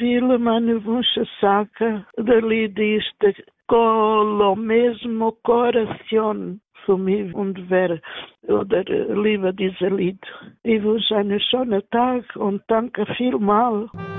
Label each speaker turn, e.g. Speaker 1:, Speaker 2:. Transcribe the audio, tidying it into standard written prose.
Speaker 1: Vila Manivuncha Saca, dali diz com o mesmo coração. Für und wer oder lieber diese Lied. Ich wünsche einen schönen Tag und danke vielmals.